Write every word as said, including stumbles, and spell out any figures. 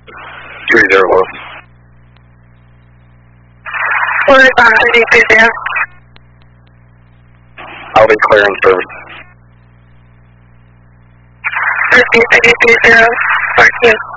three zero one. forty-five fifty. I'll be clearing service. fifty fifty. Thank you.